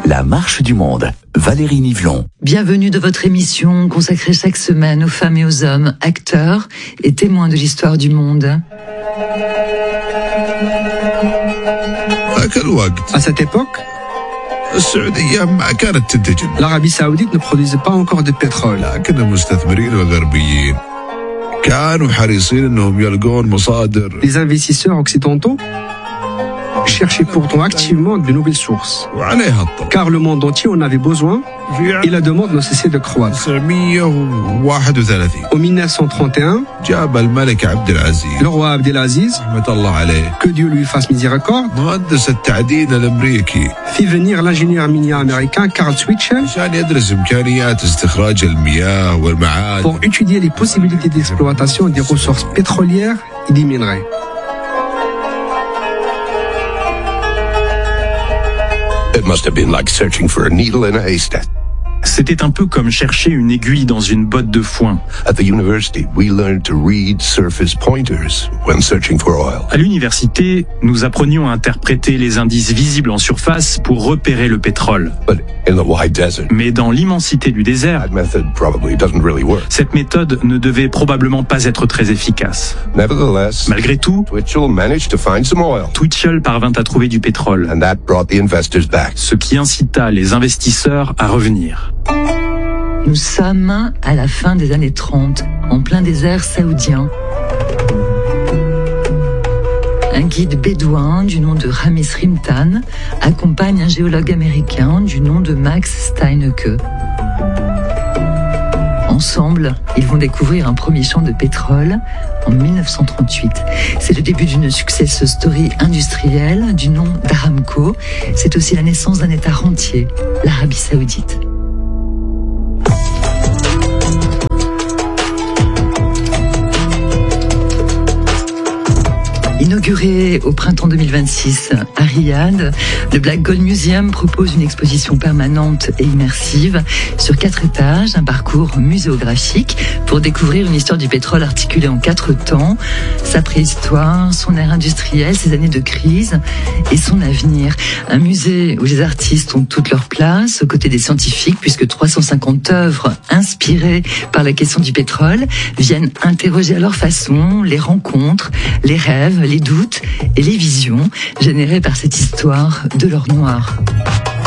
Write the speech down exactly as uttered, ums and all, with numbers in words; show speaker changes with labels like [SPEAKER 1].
[SPEAKER 1] La marche du monde, Valérie Nivelon.
[SPEAKER 2] Bienvenue dans votre émission consacrée chaque semaine aux femmes et aux hommes, acteurs et témoins de l'histoire du monde.
[SPEAKER 3] À cette époque, l'Arabie Saoudite ne produisait pas encore de pétrole. Les investisseurs occidentaux cherchaient pourtant activement de nouvelles sources, car le monde entier en avait besoin et la demande ne cessait de croître. En mille neuf cent trente et un, le roi Abdelaziz, que Dieu lui fasse miséricorde, fit venir l'ingénieur minier américain Carl Schweitzer pour étudier les possibilités d'exploitation des ressources pétrolières et des minerais.
[SPEAKER 4] It must have been like searching for a needle in a haystack.
[SPEAKER 5] C'était un peu comme chercher une aiguille dans une botte de foin.
[SPEAKER 4] At the university, we learned to read surface pointers when searching for oil.
[SPEAKER 5] À l'université, nous apprenions à interpréter les indices visibles en surface pour repérer le pétrole.
[SPEAKER 4] But in the wide desert,
[SPEAKER 5] Mais dans l'immensité du désert,
[SPEAKER 4] that method probably doesn't really work.
[SPEAKER 5] cette méthode ne devait probablement pas être très efficace.
[SPEAKER 4] Nevertheless,
[SPEAKER 5] Malgré tout,
[SPEAKER 4] Twitchell managed to find some oil,
[SPEAKER 5] Twitchell parvint à trouver du pétrole,
[SPEAKER 4] and that brought the investors back.
[SPEAKER 5] ce qui incita les investisseurs à revenir.
[SPEAKER 2] Nous sommes à la fin des années trente, en plein désert saoudien. Un guide bédouin du nom de Ramis Rimtan accompagne un géologue américain du nom de Max Steinecke. Ensemble, ils vont découvrir un premier champ de pétrole en mille neuf cent trente-huit. C'est le début d'une success story industrielle du nom d'Aramco. C'est aussi la naissance d'un État rentier, l'Arabie Saoudite. Inauguré au printemps deux mille vingt-six à Riyad, le Black Gold Museum propose une exposition permanente et immersive sur quatre étages, un parcours muséographique pour découvrir une histoire du pétrole articulée en quatre temps, sa préhistoire, son ère industrielle, ses années de crise et son avenir. Un musée où les artistes ont toute leur place aux côtés des scientifiques puisque trois cent cinquante œuvres inspirées par la question du pétrole viennent interroger à leur façon les rencontres, les rêves, les doutes et les visions générées par cette histoire de l'or noir.